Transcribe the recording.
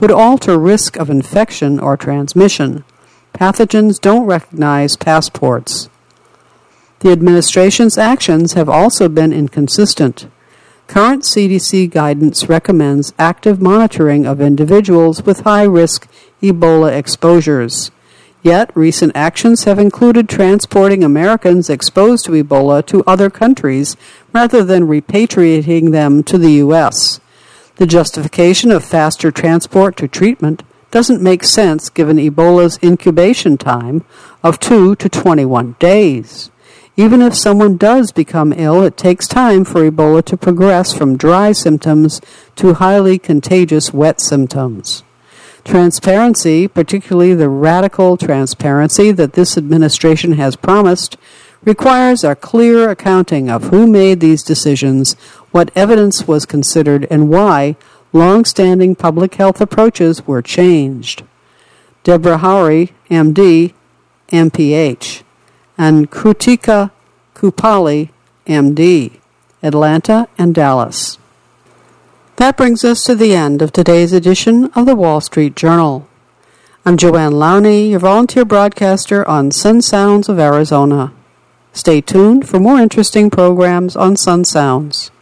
would alter risk of infection or transmission. Pathogens don't recognize passports. The administration's actions have also been inconsistent. Current CDC guidance recommends active monitoring of individuals with high-risk Ebola exposures. Yet, recent actions have included transporting Americans exposed to Ebola to other countries rather than repatriating them to the U.S. The justification of faster transport to treatment doesn't make sense given Ebola's incubation time of 2 to 21 days. Even if someone does become ill, it takes time for Ebola to progress from dry symptoms to highly contagious wet symptoms. Transparency, particularly the radical transparency that this administration has promised, requires a clear accounting of who made these decisions, what evidence was considered, and why long-standing public health approaches were changed. Deborah Howry, MD, MPH, and Krutika Kupali, MD, Atlanta and Dallas. That brings us to the end of today's edition of the Wall Street Journal. I'm Joanne Lowney, your volunteer broadcaster on Sun Sounds of Arizona. Stay tuned for more interesting programs on Sun Sounds.